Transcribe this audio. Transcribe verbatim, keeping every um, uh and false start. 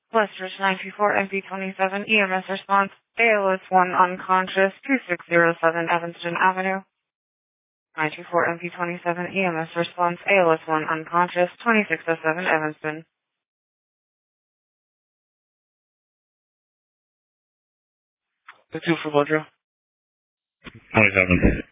Westridge nine two four M P twenty-seven, E M S response, A L S one unconscious, two six zero seven Evanston Avenue. nine two four M P twenty-seven, E M S response, A L S one unconscious, twenty-six oh seven Evanston. The two for Woodrow. twenty-seven.